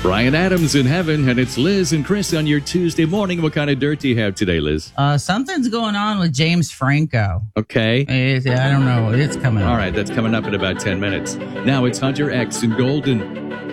Brian Adams in heaven, and it's Liz and Chris on your Tuesday morning. What kind of dirt do you have today, Liz? Something's going on with James Franco. Okay. I don't know. It's coming up. All right, that's coming up in about 10 minutes. Now it's Hunter X and Golden.